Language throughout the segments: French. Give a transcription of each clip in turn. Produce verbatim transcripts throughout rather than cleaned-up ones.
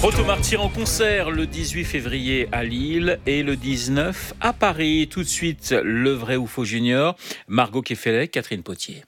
Proto Martyr en concert le dix-huit février à Lille et le dix-neuf à Paris. Tout de suite, le vrai ou faux junior. Margot Kefelec, Catherine Potier.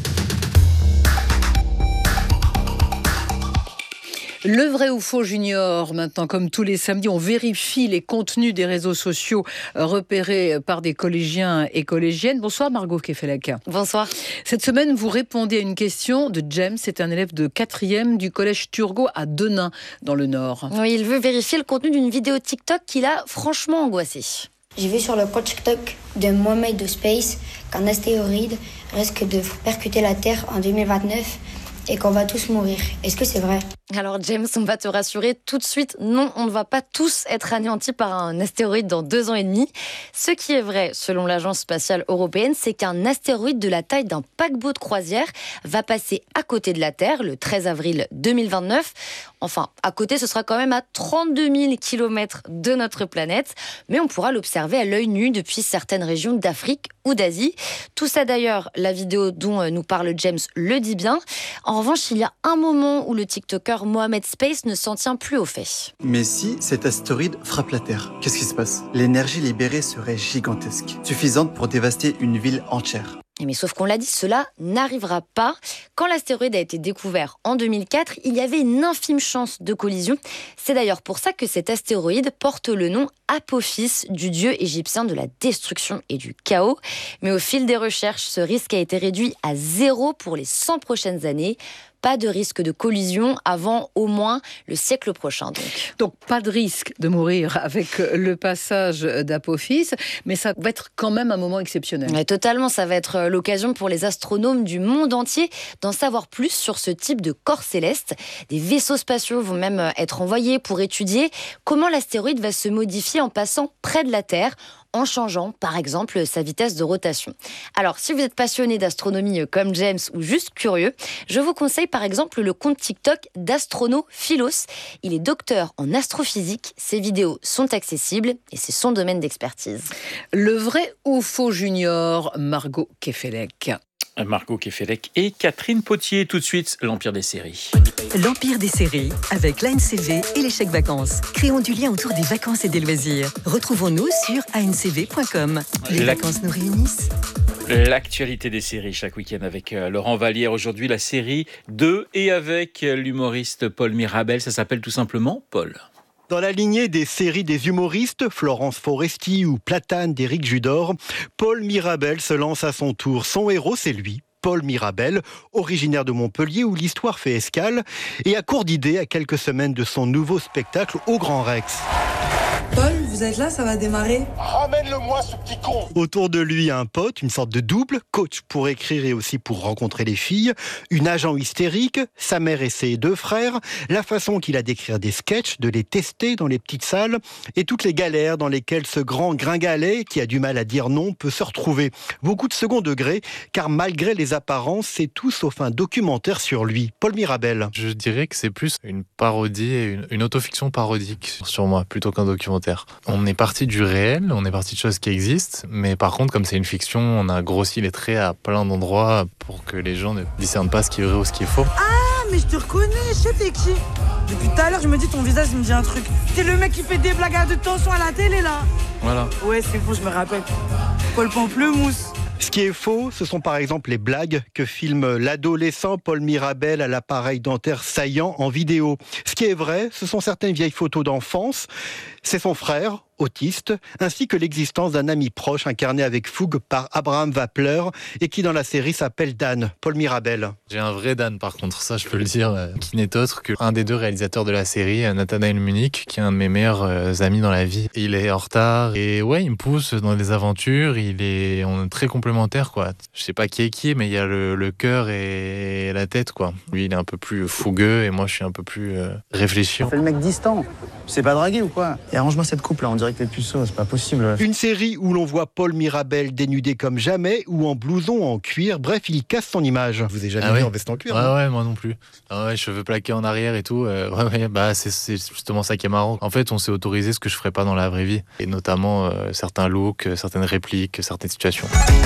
Le vrai ou faux junior, maintenant, comme tous les samedis, on vérifie les contenus des réseaux sociaux repérés par des collégiens et collégiennes. Bonsoir Margot Kefelec. Bonsoir. Cette semaine, vous répondez à une question de James, c'est un élève de quatrième du collège Turgot à Denain, dans le Nord. Oui, il veut vérifier le contenu d'une vidéo TikTok qu'il a franchement angoissé. J'ai vu sur le compte TikTok de Mohamed de Space qu'un astéroïde risque de percuter la Terre en deux mille vingt-neuf et qu'on va tous mourir. Est-ce que c'est vrai ? Alors James, on va te rassurer tout de suite, non, on ne va pas tous être anéantis par un astéroïde dans deux ans et demi. Ce qui est vrai, selon l'Agence spatiale européenne, c'est qu'un astéroïde de la taille d'un paquebot de croisière va passer à côté de la Terre le treize avril deux mille vingt-neuf. Enfin, à côté, ce sera quand même à trente-deux mille kilomètres de notre planète, mais on pourra l'observer à l'œil nu depuis certaines régions d'Afrique ou d'Asie. Tout ça d'ailleurs, la vidéo dont nous parle James le dit bien. En revanche, il y a un moment où le TikToker Mohamed Space ne s'en tient plus au fait. Mais si cet astéroïde frappe la Terre, qu'est-ce qui se passe ? L'énergie libérée serait gigantesque, suffisante pour dévaster une ville entière. Mais sauf qu'on l'a dit, cela n'arrivera pas. Quand l'astéroïde a été découvert en deux mille quatre, il y avait une infime chance de collision. C'est d'ailleurs pour ça que cet astéroïde porte le nom Apophis, du dieu égyptien de la destruction et du chaos. Mais au fil des recherches, ce risque a été réduit à zéro pour les cent prochaines années. Pas de risque de collision avant au moins le siècle prochain. Donc, donc pas de risque de mourir avec le passage d'Apophis, mais ça va être quand même un moment exceptionnel. Ouais, totalement, ça va être l'occasion pour les astronomes du monde entier d'en savoir plus sur ce type de corps céleste. Des vaisseaux spatiaux vont même être envoyés pour étudier comment l'astéroïde va se modifier en passant près de la Terre, en changeant, par exemple, sa vitesse de rotation. Alors, si vous êtes passionné d'astronomie comme James ou juste curieux, je vous conseille par exemple le compte TikTok d'Astronophilos. Il est docteur en astrophysique, ses vidéos sont accessibles et c'est son domaine d'expertise. Le vrai ou faux junior, Margot Kefelec. Margot Kefelec et Catherine Potier. Tout de suite, l'Empire des séries. L'Empire des séries, avec l'A N C V et les chèques vacances. Créons du lien autour des vacances et des loisirs. Retrouvons-nous sur a n c v point com. Les La... vacances nous réunissent. L'actualité des séries chaque week-end avec Laurent Vallière. Aujourd'hui, la série de et avec l'humoriste Paul Mirabel. Ça s'appelle tout simplement Paul. Dans la lignée des séries des humoristes, Florence Foresti ou Platane d'Éric Judor, Paul Mirabel se lance à son tour. Son héros, c'est lui, Paul Mirabel, originaire de Montpellier où l'histoire fait escale et à court d'idées à quelques semaines de son nouveau spectacle au Grand Rex. Paul, vous êtes là, ça va démarrer. Ramène-le-moi ce petit con. Autour de lui, un pote, une sorte de double, coach pour écrire et aussi pour rencontrer les filles, une agent hystérique, sa mère et ses deux frères, la façon qu'il a d'écrire des sketchs, de les tester dans les petites salles et toutes les galères dans lesquelles ce grand gringalet, qui a du mal à dire non, peut se retrouver. Beaucoup de second degré, car malgré les apparences, c'est tout sauf un documentaire sur lui. Paul Mirabel. Je dirais que c'est plus une parodie, et une, une autofiction parodique sur moi, plutôt qu'un documentaire. On est parti du réel, on est parti de choses qui existent, mais par contre, comme c'est une fiction, on a grossi les traits à plein d'endroits pour que les gens ne discernent pas ce qui est vrai ou ce qui est faux. Ah, mais je te reconnais, je sais t'es qui. Depuis tout à l'heure, je me dis ton visage, il me dit un truc. T'es le mec qui fait des blagues à de tension à la télé, là. Voilà. Ouais, c'est bon, je me rappelle. Paul Pamplemousse. Ce qui est faux, ce sont par exemple les blagues que filme l'adolescent Paul Mirabel à l'appareil dentaire saillant en vidéo. Ce qui est vrai, ce sont certaines vieilles photos d'enfance. C'est son frère, autiste, ainsi que l'existence d'un ami proche incarné avec fougue par Abraham Wapler et qui dans la série s'appelle Dan, Paul Mirabel. J'ai un vrai Dan par contre, ça je peux le dire, qui n'est autre qu'un des deux réalisateurs de la série, Nathanaël Munich, qui est un de mes meilleurs amis dans la vie. Il est en retard et ouais, il me pousse dans des aventures, il est, on est très complémentaires quoi. Je sais pas qui est qui, mais il y a le, le cœur et la tête quoi. Lui il est un peu plus fougueux et moi je suis un peu plus euh, réfléchi. On fait le mec distant, c'est pas dragué ou quoi ? Et arrange-moi cette coupe là, on dirait que t'es puceau, c'est pas possible. Une série où l'on voit Paul Mirabel dénudé comme jamais ou en blouson en cuir, bref, il casse son image. Je vous ai jamais ah vu ouais en veste en cuir. Ouais, hein ouais, moi non plus. Ah ouais, cheveux plaqués en arrière et tout. Euh, ouais, ouais, bah c'est, c'est justement ça qui est marrant. En fait, on s'est autorisé ce que je ferais pas dans la vraie vie. Et notamment euh, certains looks, certaines répliques, certaines situations.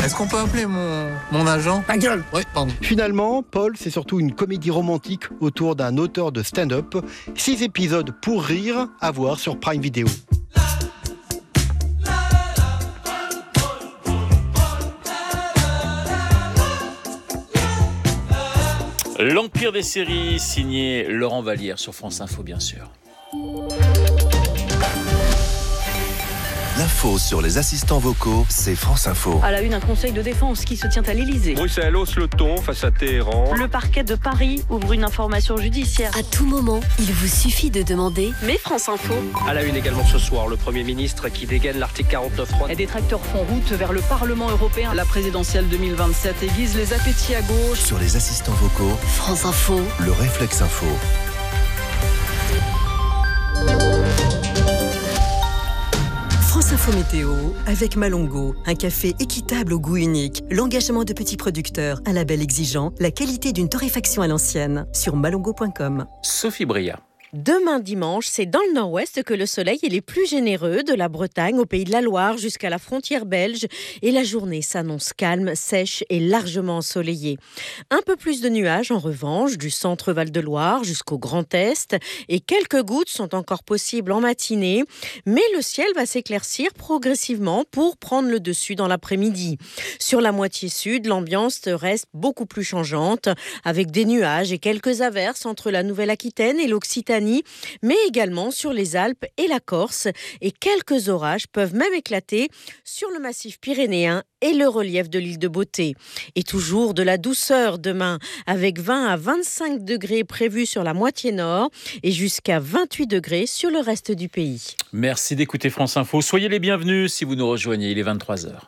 Est-ce qu'on peut appeler mon, mon agent ? Ta gueule. Oui, pardon. Finalement, Paul, c'est surtout une comédie romantique autour d'un auteur de stand-up. Six épisodes pour rire, à voir sur Prime Video. L'Empire des séries, signé Laurent Vallière sur France Info, bien sûr. L'info sur les assistants vocaux, c'est France Info. À la une, un conseil de défense qui se tient à l'Elysée. Bruxelles hausse le ton face à Téhéran. Le parquet de Paris ouvre une information judiciaire. À tout moment, il vous suffit de demander « Mais France Info ». À la une également ce soir, le Premier ministre qui dégaine l'article quarante-neuf trois. Et des tracteurs font route vers le Parlement européen. La présidentielle deux mille vingt-sept aiguise les appétits à gauche. Sur les assistants vocaux, France Info, le réflexe info. France Info Météo avec Malongo, un café équitable au goût unique, l'engagement de petits producteurs, un label exigeant, la qualité d'une torréfaction à l'ancienne, sur malongo point com. Sophie Bria. Demain dimanche, c'est dans le nord-ouest que le soleil est le plus généreux, de la Bretagne au Pays de la Loire jusqu'à la frontière belge. Et la journée s'annonce calme, sèche et largement ensoleillée. Un peu plus de nuages en revanche, du centre Val-de-Loire jusqu'au Grand Est. Et quelques gouttes sont encore possibles en matinée. Mais le ciel va s'éclaircir progressivement pour prendre le dessus dans l'après-midi. Sur la moitié sud, l'ambiance reste beaucoup plus changeante, avec des nuages et quelques averses entre la Nouvelle-Aquitaine et l'Occitanie, mais également sur les Alpes et la Corse. Et quelques orages peuvent même éclater sur le massif pyrénéen et le relief de l'île de Beauté. Et toujours de la douceur demain, avec vingt à vingt-cinq degrés prévus sur la moitié nord et jusqu'à vingt-huit degrés sur le reste du pays. Merci d'écouter France Info. Soyez les bienvenus si vous nous rejoignez. Il est vingt-trois heures.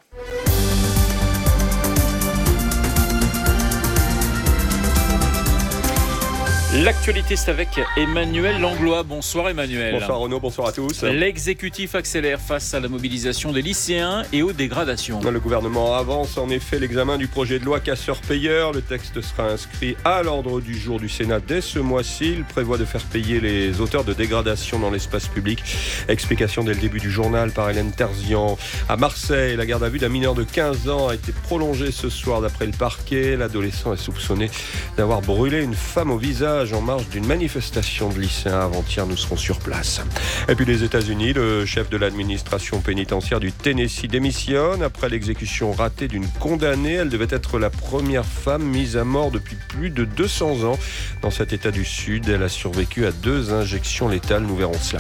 L'actualité, c'est avec Emmanuel Langlois. Bonsoir Emmanuel. Bonsoir Renaud, bonsoir à tous. L'exécutif accélère face à la mobilisation des lycéens et aux dégradations. Le gouvernement avance en effet l'examen du projet de loi casseurs-payeurs. Le texte sera inscrit à l'ordre du jour du Sénat dès ce mois-ci. Il prévoit de faire payer les auteurs de dégradations dans l'espace public. Explication dès le début du journal par Hélène Terzian. À Marseille, la garde à vue d'un mineur de quinze ans a été prolongée ce soir d'après le parquet. L'adolescent est soupçonné d'avoir brûlé une femme au visage en marge d'une manifestation de lycéens avant-hier. Nous serons sur place. Et puis les États-Unis, le chef de l'administration pénitentiaire du Tennessee démissionne après l'exécution ratée d'une condamnée. Elle devait être la première femme mise à mort depuis plus de deux cents ans dans cet État du Sud. Elle a survécu à deux injections létales. Nous verrons cela.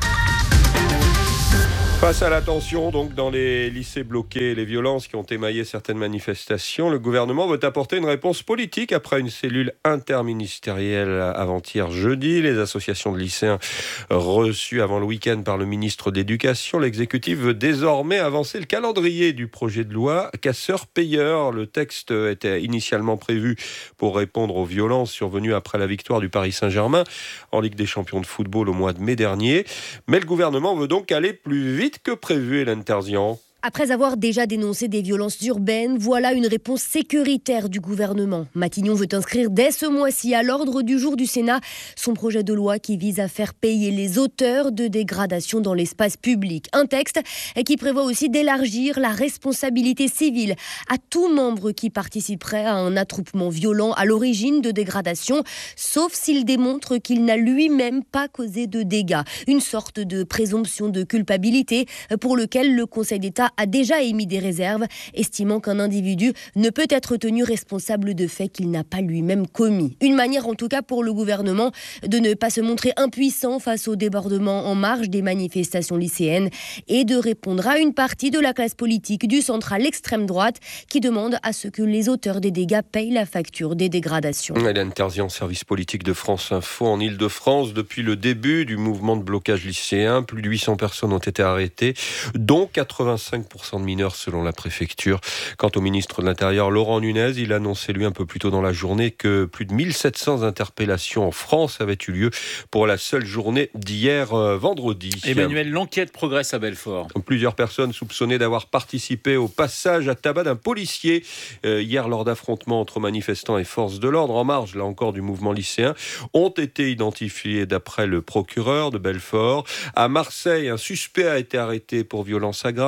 Face à la tension donc dans les lycées bloqués et les violences qui ont émaillé certaines manifestations, le gouvernement veut apporter une réponse politique après une cellule interministérielle avant-hier jeudi. Les associations de lycéens reçues avant le week-end par le ministre de l'Éducation, l'exécutif veut désormais avancer le calendrier du projet de loi casseurs-payeurs. Le texte était initialement prévu pour répondre aux violences survenues après la victoire du Paris Saint-Germain en Ligue des champions de football au mois de mai dernier. Mais le gouvernement veut donc aller plus vite que prévu, Hélène Terzian. Après avoir déjà dénoncé des violences urbaines, voilà une réponse sécuritaire du gouvernement. Matignon veut inscrire dès ce mois-ci à l'ordre du jour du Sénat son projet de loi qui vise à faire payer les auteurs de dégradations dans l'espace public. Un texte qui prévoit aussi d'élargir la responsabilité civile à tout membre qui participerait à un attroupement violent à l'origine de dégradations, sauf s'il démontre qu'il n'a lui-même pas causé de dégâts. Une sorte de présomption de culpabilité pour lequel le Conseil d'État a déjà émis des réserves, estimant qu'un individu ne peut être tenu responsable de faits qu'il n'a pas lui-même commis. Une manière en tout cas pour le gouvernement de ne pas se montrer impuissant face au débordement en marge des manifestations lycéennes et de répondre à une partie de la classe politique du centre à l'extrême droite qui demande à ce que les auteurs des dégâts payent la facture des dégradations. Hélène Terzian, service politique de France Info. En Ile-de-France, depuis le début du mouvement de blocage lycéen, plus de huit cents personnes ont été arrêtées, dont quatre-vingt-cinq pour cent de mineurs selon la préfecture. Quant au ministre de l'Intérieur, Laurent Nunez, il annonçait lui un peu plus tôt dans la journée que plus de mille sept cents interpellations en France avaient eu lieu pour la seule journée d'hier euh, vendredi. Emmanuel, l'enquête progresse à Belfort. Plusieurs personnes soupçonnées d'avoir participé au passage à tabac d'un policier euh, hier lors d'affrontements entre manifestants et forces de l'ordre en marge, là encore, du mouvement lycéen, ont été identifiés d'après le procureur de Belfort. À Marseille, un suspect a été arrêté pour violence aggravée. C'était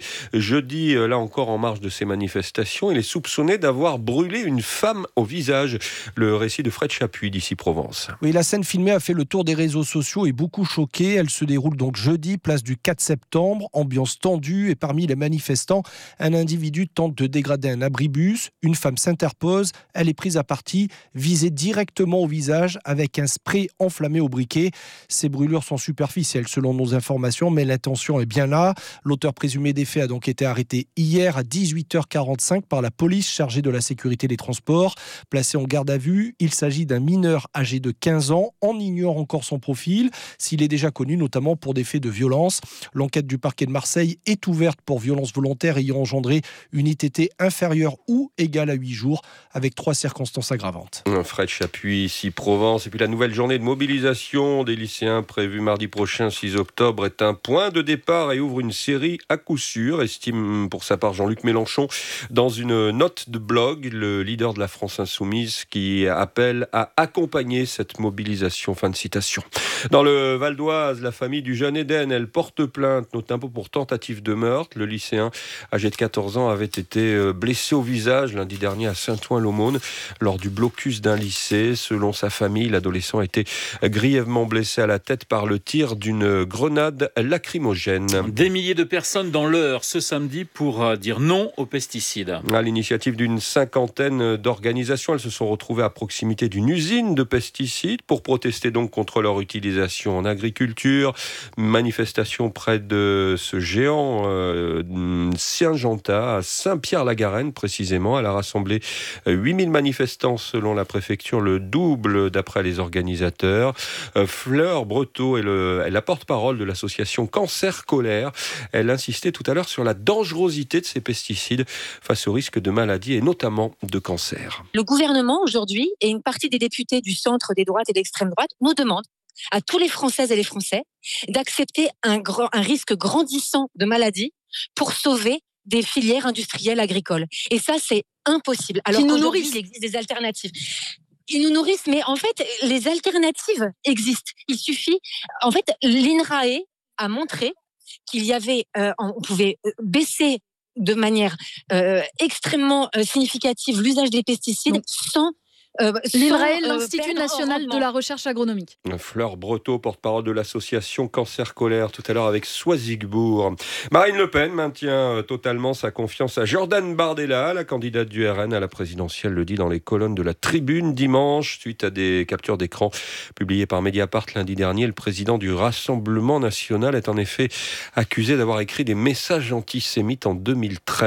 jeudi, là encore en marge de ces manifestations. Il est soupçonné d'avoir brûlé une femme au visage. Le récit de Fred Chapuis d'Ici Provence. Oui, la scène filmée a fait le tour des réseaux sociaux et beaucoup choqué. Elle se déroule donc jeudi, place du quatre septembre. Ambiance tendue et parmi les manifestants, un individu tente de dégrader un abribus. Une femme s'interpose. Elle est prise à partie, visée directement au visage avec un spray enflammé au briquet. Ces brûlures sont superficielles selon nos informations, mais l'intention est bien là. L'auteur présumé des faits a donc été arrêté hier à dix-huit heures quarante-cinq par la police chargée de la sécurité des transports. Placé en garde à vue, il s'agit d'un mineur âgé de quinze ans. On ignore encore son profil, s'il est déjà connu notamment pour des faits de violence. L'enquête du parquet de Marseille est ouverte pour violence volontaire ayant engendré une I T T inférieure ou égale à huit jours, avec trois circonstances aggravantes. Fred Chapuis, ici Provence. Et puis la nouvelle journée de mobilisation des lycéens prévue mardi prochain, six octobre, est un point de départ et ouvre une série à coup sûr, estime pour sa part Jean-Luc Mélenchon dans une note de blog, le leader de la France Insoumise, qui appelle à accompagner cette mobilisation. Fin de citation. Dans le Val d'Oise, la famille du jeune Eden, elle porte plainte, notamment pour tentative de meurtre. Le lycéen âgé de quatorze ans avait été blessé au visage lundi dernier à Saint-Ouen-l'Aumône lors du blocus d'un lycée. Selon sa famille, l'adolescent a été grièvement blessé à la tête par le tir d'une grenade lacrymogène. Des milliers de personnes dans l'Eure ce samedi pour dire non aux pesticides. À l'initiative d'une cinquantaine d'organisations, elles se sont retrouvées à proximité d'une usine de pesticides pour protester donc contre leur utilisation en agriculture. Manifestation près de ce géant euh, Syngenta à Saint-Pierre-la-Garenne précisément. Elle a rassemblé huit mille manifestants selon la préfecture, le double d'après les organisateurs. Euh, Fleur Breteau est, le, est la porte-parole de l'association Cancer Colère. Elle insistait tout à l'heure sur la dangerosité de ces pesticides face au risque de maladies et notamment de cancer. Le gouvernement aujourd'hui et une partie des députés du centre, des droites et d'extrême droite nous demandent à tous les Françaises et les Français d'accepter un, grand, un risque grandissant de maladies pour sauver des filières industrielles agricoles. Et ça, c'est impossible. Alors Qui nous qu'aujourd'hui, nourrissent. il existe des alternatives. Ils nous nourrissent, mais en fait, les alternatives existent. Il suffit... En fait, l'INRAE a montré qu'il y avait... Euh, on pouvait baisser de manière euh, extrêmement euh, significative l'usage des pesticides sans... Euh, L'INRAE, sans, euh, l'Institut perdre en national rendement. de la recherche agronomique. Fleur Breteau, porte-parole de l'association Cancer Colère, tout à l'heure avec Soisigbourg. Marine Le Pen maintient totalement sa confiance à Jordan Bardella, la candidate du R N à la présidentielle, le dit dans les colonnes de la Tribune dimanche, suite à des captures d'écran publiées par Mediapart lundi dernier. Le président du Rassemblement national est en effet accusé d'avoir écrit des messages antisémites en deux mille treize.